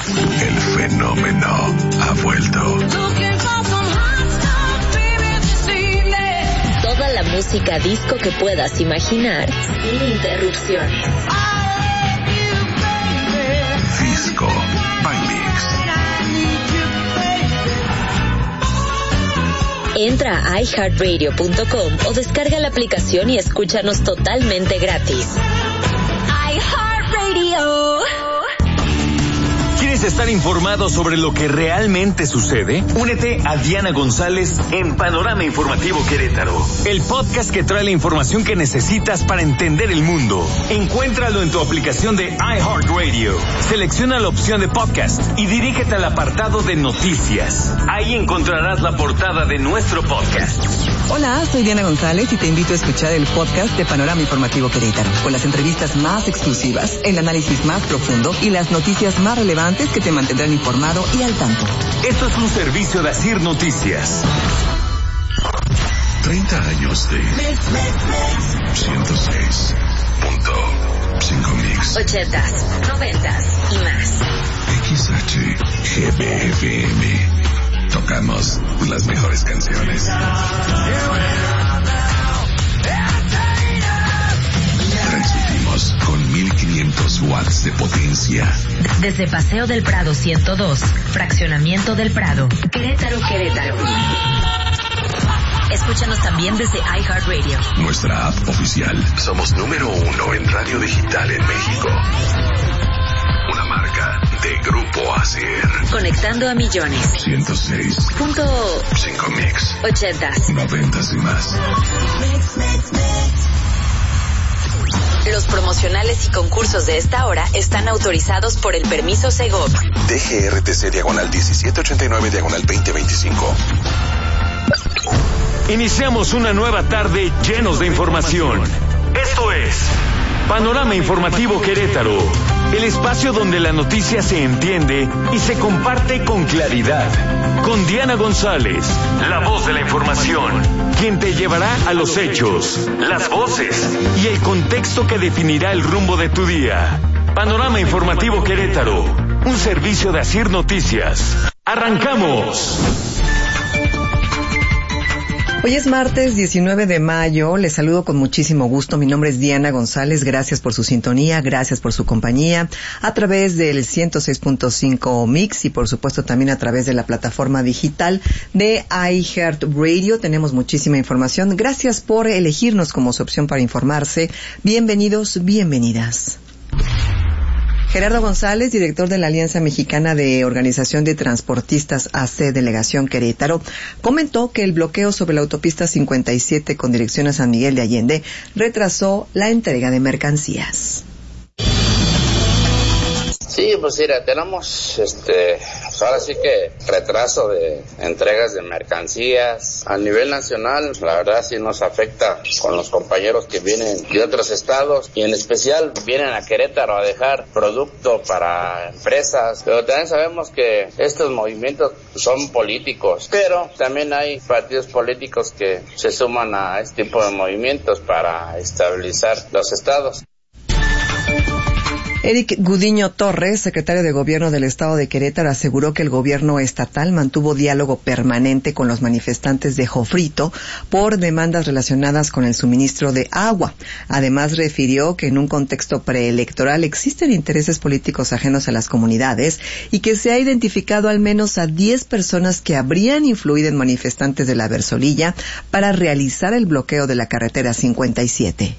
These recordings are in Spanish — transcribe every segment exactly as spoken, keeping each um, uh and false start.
El fenómeno ha vuelto. Toda la música disco que puedas imaginar sin interrupciones. Disco by Mix. Entra a i heart radio punto com o descarga la aplicación y escúchanos totalmente gratis. iHeartRadio. ¿Quieres estar informado sobre lo que realmente sucede? Únete a Diana González en Panorama Informativo Querétaro, el podcast que trae la información que necesitas para entender el mundo. Encuéntralo en tu aplicación de iHeartRadio. Selecciona la opción de podcast y dirígete al apartado de noticias. Ahí encontrarás la portada de nuestro podcast. Hola, soy Diana González y te invito a escuchar el podcast de Panorama Informativo Querétaro, con las entrevistas más exclusivas, el análisis más profundo y las noticias más relevantes que te mantendrán informado y al tanto. Esto es un servicio de Asir Noticias. treinta años de ciento seis punto cinco Mix. Ochentas, noventas y más. X H G B F M. Tocamos las mejores canciones. Transmitimos con mil quinientos watts de potencia. Desde Paseo del Prado ciento dos, Fraccionamiento del Prado, Querétaro, Querétaro. Escúchanos también desde iHeartRadio. Nuestra app oficial. Somos número uno en radio digital en México. Una marca de Grupo Asir. Conectando a millones. ciento seis punto cinco Mix. Ochentas. Noventas y más. Los promocionales y concursos de esta hora están autorizados por el permiso Segov. D G R T C diagonal diecisiete ochenta y nueve diagonal veinte veinticinco. Iniciamos una nueva tarde llenos de información. Esto es Panorama Informativo Querétaro, el espacio donde la noticia se entiende y se comparte con claridad. Con Diana González, la voz de la información, quien te llevará a los hechos, las voces y el contexto que definirá el rumbo de tu día. Panorama Informativo Querétaro, un servicio de Asir Noticias. ¡Arrancamos! Hoy es martes diecinueve de mayo, les saludo con muchísimo gusto, mi nombre es Diana González, gracias por su sintonía, gracias por su compañía, a través del ciento seis punto cinco Mix y por supuesto también a través de la plataforma digital de iHeartRadio. Tenemos muchísima información, gracias por elegirnos como su opción para informarse, bienvenidos, bienvenidas. Gerardo González, director de la Alianza Mexicana de Organización de Transportistas A C Delegación Querétaro, comentó que el bloqueo sobre la autopista cincuenta y siete con dirección a San Miguel de Allende retrasó la entrega de mercancías. Sí, pues mira, tenemos este, pues ahora sí que retraso de entregas de mercancías a nivel nacional. La verdad sí nos afecta con los compañeros que vienen de otros estados y en especial vienen a Querétaro a dejar producto para empresas, pero también sabemos que estos movimientos son políticos, pero también hay partidos políticos que se suman a este tipo de movimientos para estabilizar los estados. Eric Gudiño Torres, secretario de Gobierno del Estado de Querétaro, aseguró que el gobierno estatal mantuvo diálogo permanente con los manifestantes de Jofrito por demandas relacionadas con el suministro de agua. Además, refirió que en un contexto preelectoral existen intereses políticos ajenos a las comunidades y que se ha identificado al menos a diez personas que habrían influido en manifestantes de la Versolilla para realizar el bloqueo de la carretera cincuenta y siete.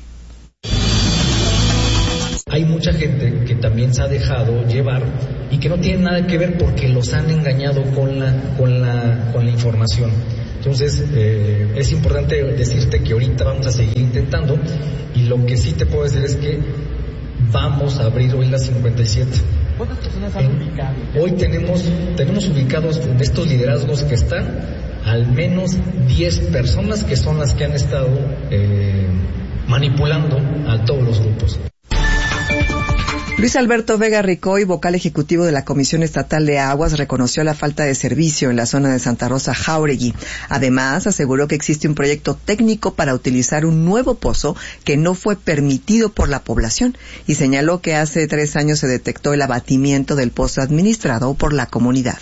Hay mucha gente que también se ha dejado llevar y que no tiene nada que ver porque los han engañado con la con la con la información. Entonces eh, es importante decirte que ahorita vamos a seguir intentando y lo que sí te puedo decir es que vamos a abrir hoy la cincuenta y siete. ¿Cuántas personas han ubicado? Hoy tenemos tenemos ubicados en estos liderazgos que están al menos diez personas que son las que han estado eh, manipulando a todos los grupos. Luis Alberto Vega Ricoy, vocal ejecutivo de la Comisión Estatal de Aguas, reconoció la falta de servicio en la zona de Santa Rosa Jáuregui. Además, aseguró que existe un proyecto técnico para utilizar un nuevo pozo que no fue permitido por la población y señaló que hace tres años se detectó el abatimiento del pozo administrado por la comunidad.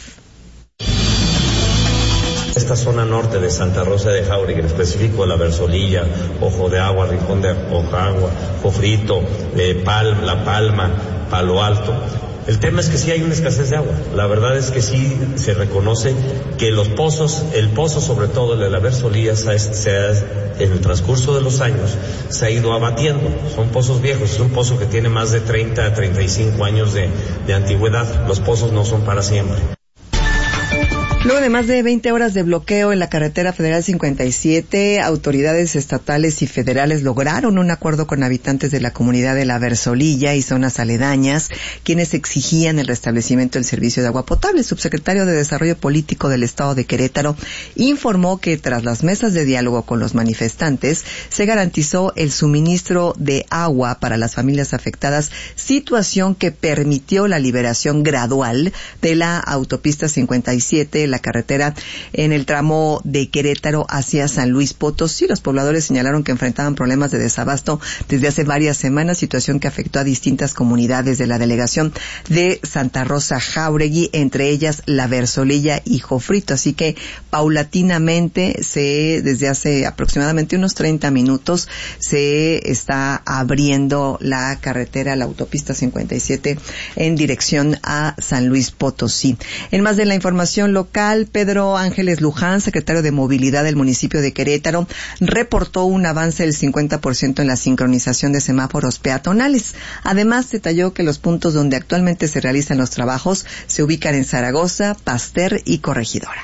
Esta zona norte de Santa Rosa de Jáuregui, en específico La Versolilla, Ojo de Agua, Rincón de Ojagua, Jofrito, eh, Pal, La Palma, Palo Alto. El tema es que sí hay una escasez de agua. La verdad es que sí se reconoce que los pozos, el pozo sobre todo el de La Versolilla, se ha, se ha, en el transcurso de los años se ha ido abatiendo. Son pozos viejos, es un pozo que tiene más de treinta a treinta y cinco años de, de antigüedad. Los pozos no son para siempre. Luego de más de veinte horas de bloqueo en la carretera federal cincuenta y siete, autoridades estatales y federales lograron un acuerdo con habitantes de la comunidad de La Versolilla y zonas aledañas, quienes exigían el restablecimiento del servicio de agua potable. El subsecretario de Desarrollo Político del Estado de Querétaro informó que tras las mesas de diálogo con los manifestantes, se garantizó el suministro de agua para las familias afectadas, situación que permitió la liberación gradual de la autopista cincuenta y siete, la carretera en el tramo de Querétaro hacia San Luis Potosí. Los pobladores señalaron que enfrentaban problemas de desabasto desde hace varias semanas, situación que afectó a distintas comunidades de la delegación de Santa Rosa Jáuregui, entre ellas La Versolilla y Jofrito. Así que paulatinamente, se desde hace aproximadamente unos treinta minutos, se está abriendo la carretera, la autopista cincuenta y siete, en dirección a San Luis Potosí. En más de la información local, Pedro Ángeles Luján, secretario de Movilidad del municipio de Querétaro, reportó un avance del cincuenta por ciento en la sincronización de semáforos peatonales. Además, detalló que los puntos donde actualmente se realizan los trabajos se ubican en Zaragoza, Pasteur y Corregidora.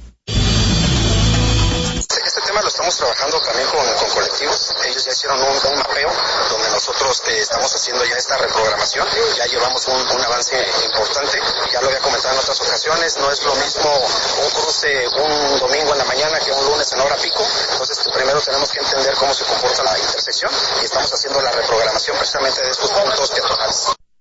Este tema lo estamos trabajando también con, con colectivos. Ellos ya hicieron un, un mapeo donde nosotros eh, estamos haciendo ya esta reprogramación. Ya llevamos un, un avance importante. Ya lo había comentado en otras ocasiones. No es lo mismo un cruce un domingo en la mañana que un lunes en hora pico. Entonces primero tenemos que entender cómo se comporta la intersección y estamos haciendo la reprogramación precisamente de estos puntos peatonales.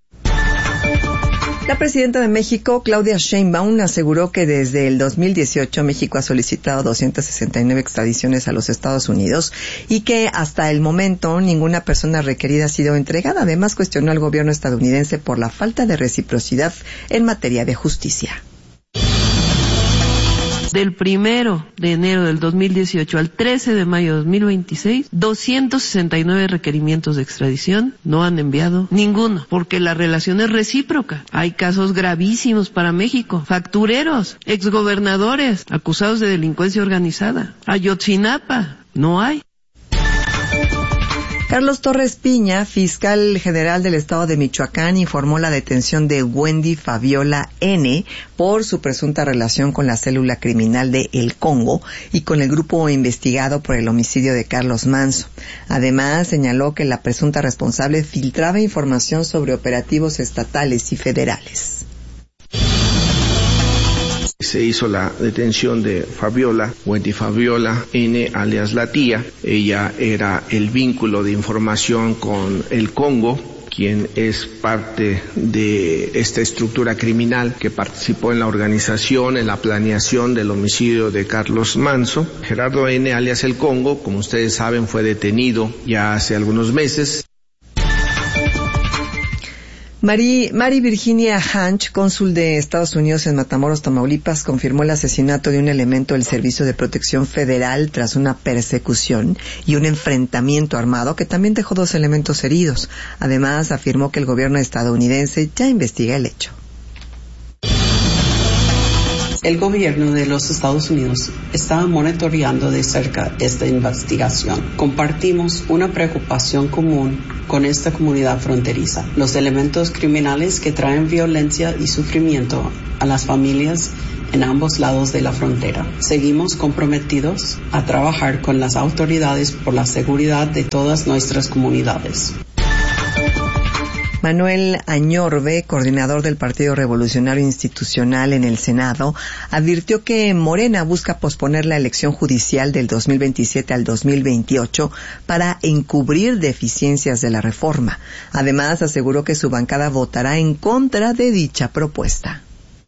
La presidenta de México, Claudia Sheinbaum, aseguró que desde el dos mil dieciocho México ha solicitado doscientas sesenta y nueve extradiciones a los Estados Unidos y que hasta el momento ninguna persona requerida ha sido entregada. Además, cuestionó al gobierno estadounidense por la falta de reciprocidad en materia de justicia. Del primero de enero del dos mil dieciocho al trece de mayo de dos mil veintiséis, doscientos sesenta y nueve requerimientos de extradición, no han enviado ninguno, porque la relación es recíproca. Hay casos gravísimos para México, factureros, exgobernadores, acusados de delincuencia organizada. Ayotzinapa, no hay. Carlos Torres Piña, fiscal general del estado de Michoacán, informó la detención de Wendy Fabiola N. por su presunta relación con la célula criminal de El Congo y con el grupo investigado por el homicidio de Carlos Manzo. Además, señaló que la presunta responsable filtraba información sobre operativos estatales y federales. Se hizo la detención de Fabiola, Wendy Fabiola N, alias La Tía. Ella era el vínculo de información con el Congo, quien es parte de esta estructura criminal que participó en la organización, en la planeación del homicidio de Carlos Manzo. Gerardo N, alias El Congo, como ustedes saben, fue detenido ya hace algunos meses. Mari, Mari Virginia Hanch, cónsul de Estados Unidos en Matamoros, Tamaulipas, confirmó el asesinato de un elemento del Servicio de Protección Federal tras una persecución y un enfrentamiento armado que también dejó dos elementos heridos. Además, afirmó que el gobierno estadounidense ya investiga el hecho. El gobierno de los Estados Unidos está monitoreando de cerca esta investigación. Compartimos una preocupación común con esta comunidad fronteriza, los elementos criminales que traen violencia y sufrimiento a las familias en ambos lados de la frontera. Seguimos comprometidos a trabajar con las autoridades por la seguridad de todas nuestras comunidades. Manuel Añorbe, coordinador del Partido Revolucionario Institucional en el Senado, advirtió que Morena busca posponer la elección judicial del dos mil veintisiete al dos mil veintiocho para encubrir deficiencias de la reforma. Además, aseguró que su bancada votará en contra de dicha propuesta.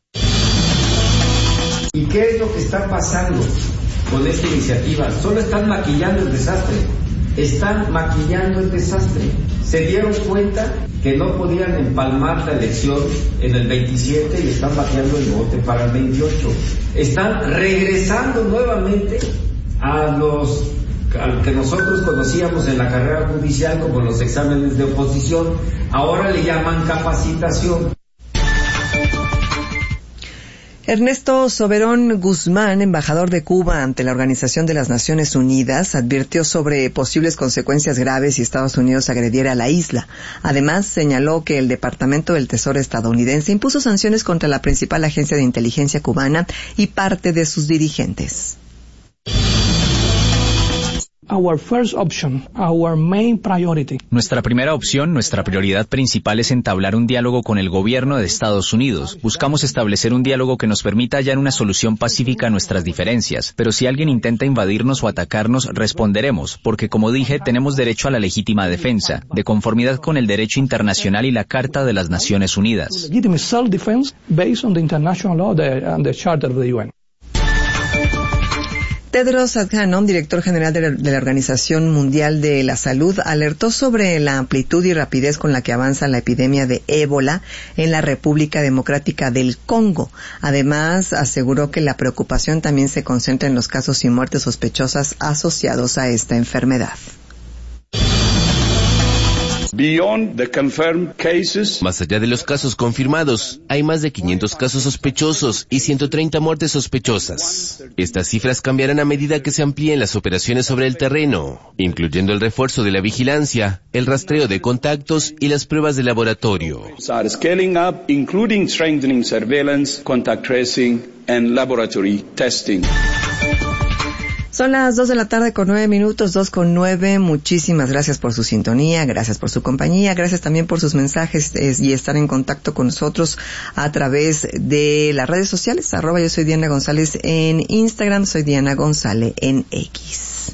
¿Y qué es lo que está pasando con esta iniciativa? Solo están maquillando el desastre. Están maquillando el desastre. Se dieron cuenta que no podían empalmar la elección en el veintisiete y están bateando el bote para el veintiocho. Están regresando nuevamente a los a lo que nosotros conocíamos en la carrera judicial como los exámenes de oposición. Ahora le llaman capacitación. Ernesto Soberón Guzmán, embajador de Cuba ante la Organización de las Naciones Unidas, advirtió sobre posibles consecuencias graves si Estados Unidos agrediera a la isla. Además, señaló que el Departamento del Tesoro estadounidense impuso sanciones contra la principal agencia de inteligencia cubana y parte de sus dirigentes. Our first option, our main priority. Nuestra primera opción, nuestra prioridad principal es entablar un diálogo con el gobierno de Estados Unidos. Buscamos establecer un diálogo que nos permita hallar una solución pacífica a nuestras diferencias. Pero si alguien intenta invadirnos o atacarnos, responderemos, porque como dije, tenemos derecho a la legítima defensa, de conformidad con el derecho internacional y la Carta de las Naciones Unidas. Legitimate self-defense based on the international law and the Charter of the U N. Tedros Adhanom, director general de la, de la Organización Mundial de la Salud, alertó sobre la amplitud y rapidez con la que avanza la epidemia de ébola en la República Democrática del Congo. Además, aseguró que la preocupación también se concentra en los casos y muertes sospechosas asociados a esta enfermedad. Beyond the confirmed cases, más allá de los casos confirmados, hay más de quinientos casos sospechosos y ciento treinta muertes sospechosas. Estas cifras cambiarán a medida que se amplíen las operaciones sobre el terreno, incluyendo el refuerzo de la vigilancia, el rastreo de contactos y las pruebas de laboratorio. Are scaling up, including strengthening surveillance, contact tracing and laboratory testing. Son las dos de la tarde con nueve minutos, dos con nueve. Muchísimas gracias por su sintonía, gracias por su compañía, gracias también por sus mensajes es, y estar en contacto con nosotros a través de las redes sociales. Arroba yo soy Diana González en Instagram, soy Diana González en X.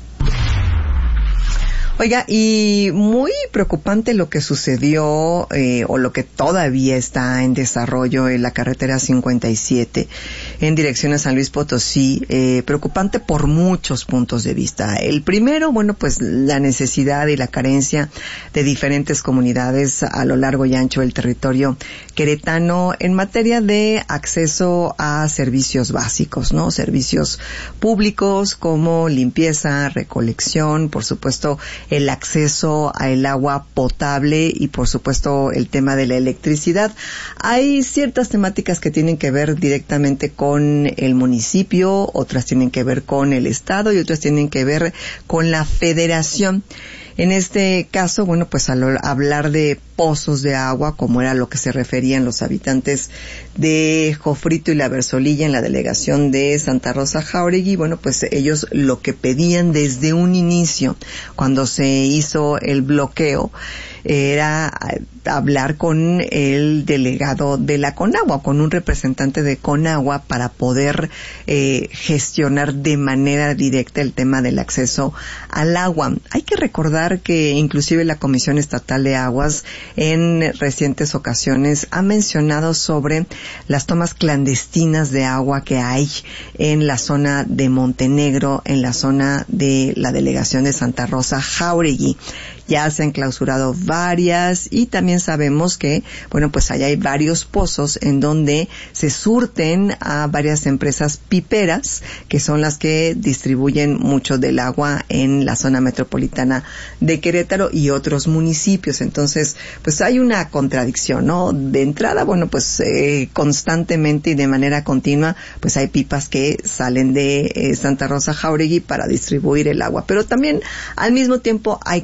Oiga, y muy preocupante lo que sucedió, eh, o lo que todavía está en desarrollo en la carretera cincuenta y siete en dirección a San Luis Potosí, eh, preocupante por muchos puntos de vista. El primero, bueno, pues la necesidad y la carencia de diferentes comunidades a lo largo y ancho del territorio queretano en materia de acceso a servicios básicos, ¿no? Servicios públicos como limpieza, recolección, por supuesto, el acceso al agua potable y por supuesto el tema de la electricidad. Hay ciertas temáticas que tienen que ver directamente con el municipio, otras tienen que ver con el estado y otras tienen que ver con la federación. En este caso, bueno, pues al hablar de pozos de agua, como era lo que se referían los habitantes de Jofrito y La Versolilla en la delegación de Santa Rosa Jáuregui, bueno, pues ellos lo que pedían desde un inicio, cuando se hizo el bloqueo, era hablar con el delegado de la Conagua, con un representante de Conagua para poder eh, gestionar de manera directa el tema del acceso al agua. Hay que recordar que inclusive la Comisión Estatal de Aguas en recientes ocasiones ha mencionado sobre las tomas clandestinas de agua que hay en la zona de Montenegro, en la zona de la delegación de Santa Rosa Jáuregui. Ya se han clausurado varias y también sabemos que, bueno, pues allá hay varios pozos en donde se surten a varias empresas piperas que son las que distribuyen mucho del agua en la zona metropolitana de Querétaro y otros municipios. Entonces, pues hay una contradicción, ¿no? De entrada, bueno, pues eh, constantemente y de manera continua, pues hay pipas que salen de eh, Santa Rosa Jáuregui para distribuir el agua. Pero también, al mismo tiempo, hay comunidades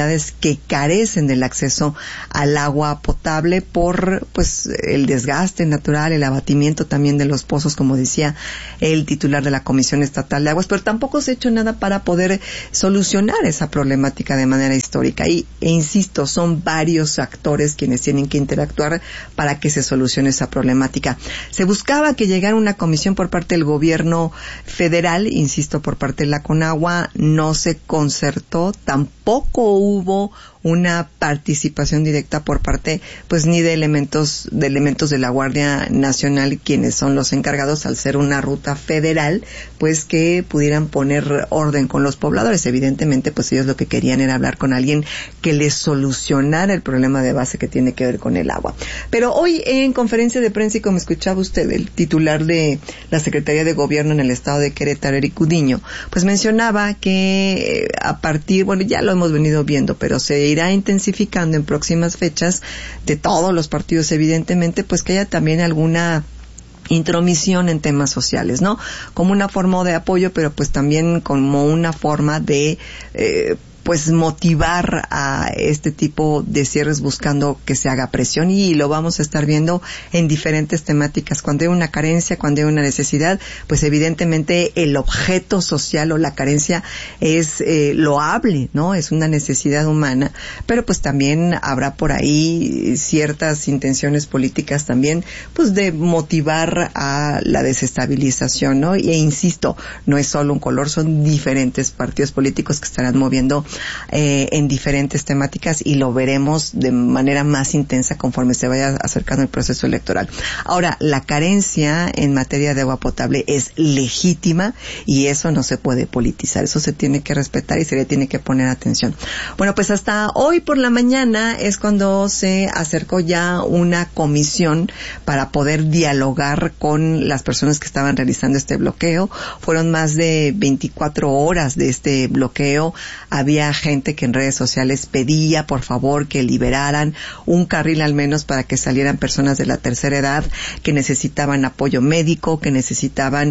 comunidades que carecen del acceso al agua potable por pues el desgaste natural, el abatimiento también de los pozos, como decía el titular de la Comisión Estatal de Aguas, pero tampoco se ha hecho nada para poder solucionar esa problemática de manera histórica. Y, e insisto, son varios actores quienes tienen que interactuar para que se solucione esa problemática. Se buscaba que llegara una comisión por parte del gobierno federal, insisto, por parte de la Conagua, no se concertó, tampoco hubo una participación directa por parte, pues, ni de elementos, de elementos de la Guardia Nacional, quienes son los encargados, al ser una ruta federal, pues, que pudieran poner orden con los pobladores. Evidentemente, pues, ellos lo que querían era hablar con alguien que les solucionara el problema de base que tiene que ver con el agua. Pero hoy, en conferencia de prensa, y como escuchaba usted, el titular de la Secretaría de Gobierno en el estado de Querétaro, Eric Udiño, pues mencionaba que eh, a partir, bueno, ya lo hemos venido viendo, pero se irá intensificando en próximas fechas de todos los partidos, evidentemente, pues que haya también alguna intromisión en temas sociales, ¿no? Como una forma de apoyo, pero pues también como una forma de eh, pues motivar a este tipo de cierres buscando que se haga presión, y lo vamos a estar viendo en diferentes temáticas. Cuando hay una carencia, cuando hay una necesidad, pues evidentemente el objeto social o la carencia es eh, loable, ¿no? Es una necesidad humana, pero pues también habrá por ahí ciertas intenciones políticas también, pues de motivar a la desestabilización, ¿no? E insisto, no es solo un color, son diferentes partidos políticos que estarán moviendo Eh, en diferentes temáticas, y lo veremos de manera más intensa conforme se vaya acercando el proceso electoral. Ahora, la carencia en materia de agua potable es legítima y eso no se puede politizar, eso se tiene que respetar y se le tiene que poner atención. Bueno, pues hasta hoy por la mañana es cuando se acercó ya una comisión para poder dialogar con las personas que estaban realizando este bloqueo. Fueron más de veinticuatro horas de este bloqueo. Había gente que en redes sociales pedía por favor que liberaran un carril al menos para que salieran personas de la tercera edad que necesitaban apoyo médico, que necesitaban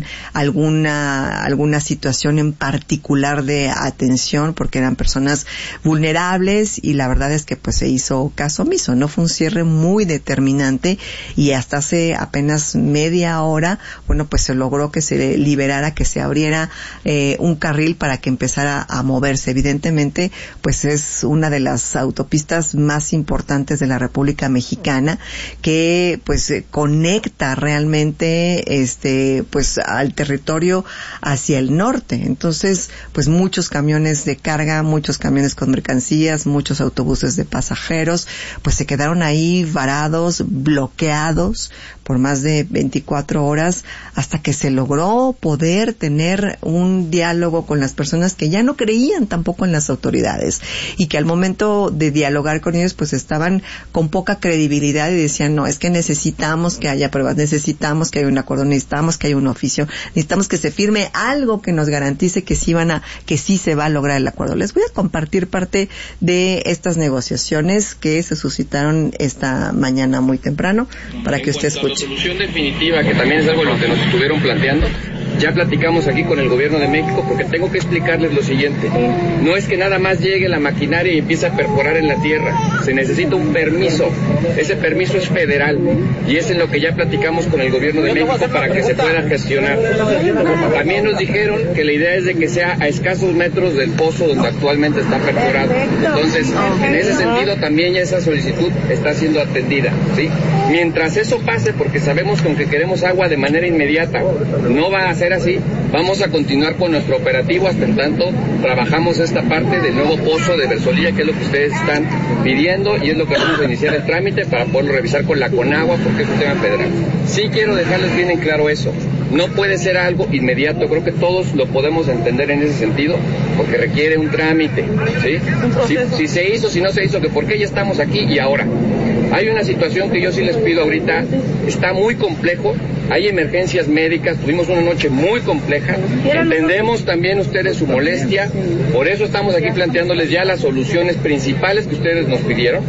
alguna alguna situación en particular de atención, porque eran personas vulnerables, y la verdad es que pues se hizo caso omiso. No fue un cierre muy determinante, y hasta hace apenas media hora, bueno, pues se logró que se liberara, que se abriera eh, un carril para que empezara a moverse. Evidentemente, pues es una de las autopistas más importantes de la República Mexicana, que pues conecta realmente este pues al territorio hacia el norte. Entonces, pues muchos camiones de carga, muchos camiones con mercancías, muchos autobuses de pasajeros, pues se quedaron ahí varados, bloqueados por más de veinticuatro horas, hasta que se logró poder tener un diálogo con las personas que ya no creían tampoco en las autoridades, y que al momento de dialogar con ellos pues estaban con poca credibilidad y decían, no, es que necesitamos que haya pruebas, necesitamos que haya un acuerdo, necesitamos que haya un oficio, necesitamos que se firme algo que nos garantice que sí van a, que sí se va a lograr el acuerdo. Les voy a compartir parte de estas negociaciones que se suscitaron esta mañana muy temprano para que usted escuche. La solución definitiva, que también es algo de lo que nos estuvieron planteando, ya platicamos aquí con el gobierno de México, porque tengo que explicarles lo siguiente. No es que nada más llegue la maquinaria y empiece a perforar en la tierra. Se necesita un permiso. Ese permiso es federal y es en lo que ya platicamos con el gobierno de México para que se pueda gestionar. También nos dijeron que la idea es de que sea a escasos metros del pozo donde actualmente está perforado. Entonces, en ese sentido también ya esa solicitud está siendo atendida, ¿sí? Mientras eso pase, porque sabemos que aunque queremos agua de manera inmediata, no va a ser así, vamos a continuar con nuestro operativo hasta en tanto trabajamos esta parte del nuevo pozo de Versolilla, que es lo que ustedes están pidiendo, y es lo que vamos a iniciar el trámite para poderlo revisar con la Conagua, porque es un tema federal. Sí quiero dejarles bien en claro eso. No puede ser algo inmediato, creo que todos lo podemos entender en ese sentido, porque requiere un trámite, ¿sí? Si, si se hizo, si no se hizo, que por qué ya estamos aquí y ahora. Hay una situación que yo sí les pido ahorita, está muy complejo, hay emergencias médicas, tuvimos una noche muy compleja, entendemos también ustedes su molestia, por eso estamos aquí planteándoles ya las soluciones principales que ustedes nos pidieron.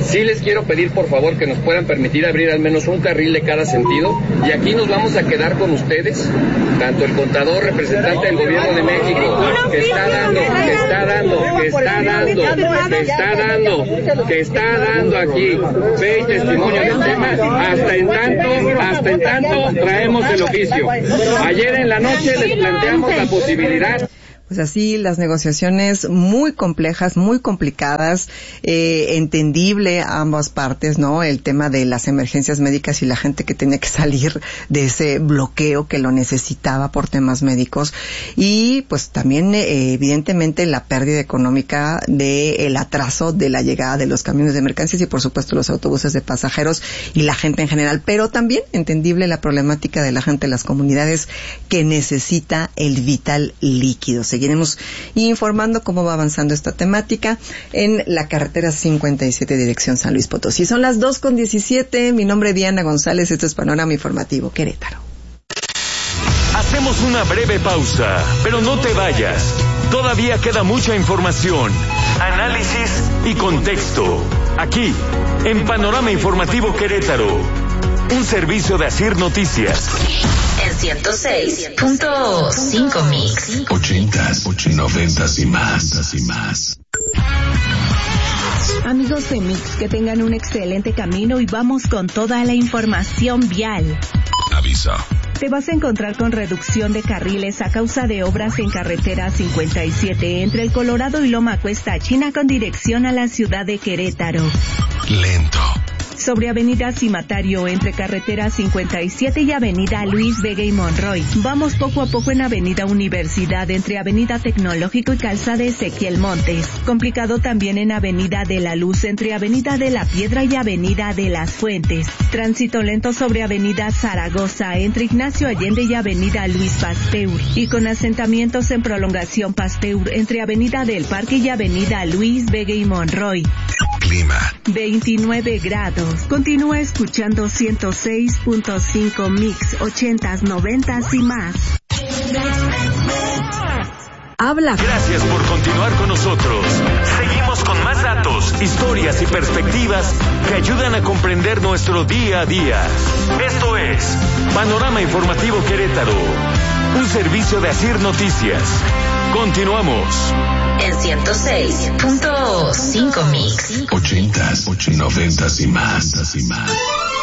Sí les quiero pedir por favor que nos puedan permitir abrir al menos un carril de cada sentido y aquí nos vamos a quedar con ustedes, tanto el contador, representante del gobierno de México, que está dando, que está dando, que está dando, que está dando, que está dando aquí fe y testimonio del tema, hasta en tanto, hasta en tanto traemos el oficio. Ayer en la noche les planteamos la posibilidad. Pues así, las negociaciones muy complejas, muy complicadas, eh, entendible a ambas partes, ¿no? El tema de las emergencias médicas y la gente que tenía que salir de ese bloqueo que lo necesitaba por temas médicos. Y pues también, eh, evidentemente, la pérdida económica del atraso de la llegada de los camiones de mercancías y, por supuesto, los autobuses de pasajeros y la gente en general. Pero también entendible la problemática de la gente de las comunidades que necesita el vital líquido. Seguiremos informando cómo va avanzando esta temática en la carretera cincuenta y siete dirección San Luis Potosí. Son las dos con diecisiete. Mi nombre es Diana González. Esto es Panorama Informativo Querétaro. Hacemos una breve pausa, pero no te vayas. Todavía queda mucha información, análisis y contexto. Aquí, en Panorama Informativo Querétaro. Un servicio de Asir Noticias. En ciento seis punto cinco Mix. Ochentas, noventas y más, y más. Amigos de Mix, que tengan un excelente camino y vamos con toda la información vial. Aviso. Te vas a encontrar con reducción de carriles a causa de obras en carretera cincuenta y siete entre el Colorado y Loma Cuesta China con dirección a la ciudad de Querétaro. Lento. Sobre Avenida Cimatario entre carretera cincuenta y siete y Avenida Luis Vega y Monroy. Vamos poco a poco en Avenida Universidad entre Avenida Tecnológico y Calzada Ezequiel Montes. Complicado también en Avenida de la Luz entre Avenida de la Piedra y Avenida de las Fuentes. Tránsito lento sobre Avenida Zaragoza entre Ignacio Allende y Avenida Luis Pasteur. Y con asentamientos en prolongación Pasteur entre Avenida del Parque y Avenida Luis Vega y Monroy. Clima. veintinueve grados. Continúa escuchando ciento seis punto cinco Mix, ochentas, noventas y más. Habla. Gracias por continuar con nosotros. Seguimos con más datos, historias y perspectivas que ayudan a comprender nuestro día a día. Esto es Panorama Informativo Querétaro, un servicio de Asir Noticias. Continuamos. En ciento seis punto cinco Mix. Ochentas, noventas y más, y más.